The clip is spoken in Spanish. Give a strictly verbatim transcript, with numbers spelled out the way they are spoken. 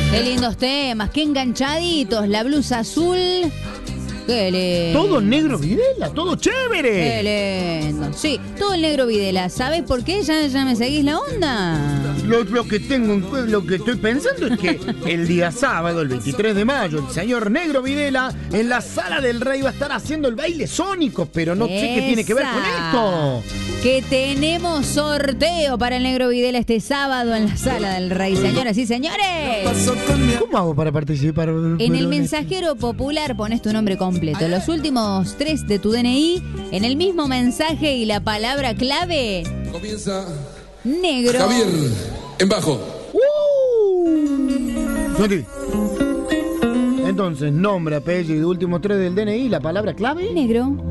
Qué lindos temas, qué enganchaditos. La blusa azul. Qué lindo. Todo negro Videla, todo chévere. Qué lindo. Sí, todo el negro Videla. ¿Sabes por qué? ¿Ya, ya me seguís la onda? Lo, lo que tengo, lo que estoy pensando es que el día sábado, el veintitrés de mayo, el señor Negro Videla en la Sala del Rey va a estar haciendo el baile sónico, pero no sé qué tiene que ver con esto. Que tenemos sorteo para el Negro Videla este sábado en la Sala del Rey, señoras y señores. ¿Cómo hago para participar? En el mensajero popular pones tu nombre completo, los últimos tres de tu D N I, en el mismo mensaje y la palabra clave. Comienza negro. Javier, en bajo. Uh. Entonces, nombre, apellido, últimos tres del D N I, la palabra clave. Negro.